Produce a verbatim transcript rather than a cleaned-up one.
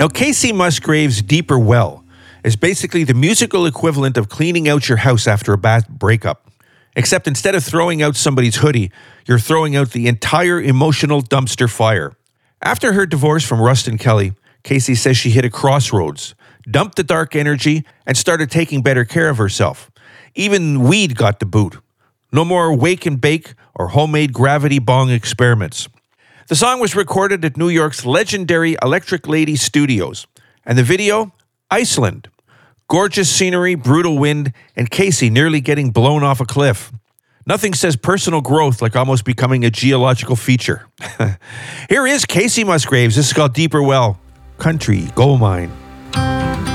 Now, Kacey Musgraves' Deeper Well is basically the musical equivalent of cleaning out your house after a bad breakup. Except instead of throwing out somebody's hoodie, you're throwing out the entire emotional dumpster fire. After her divorce from Rustin Kelly, Kacey says she hit a crossroads, dumped the dark energy, and started taking better care of herself. Even weed got the boot. No more wake and bake or homemade gravity bong experiments. The song was recorded at New York's legendary Electric Lady Studios. And the video? Iceland. Gorgeous scenery, brutal wind, and Kacey nearly getting blown off a cliff. Nothing says personal growth like almost becoming a geological feature. Here is Kacey Musgraves. This is called Deeper Well, Country Gold Mine.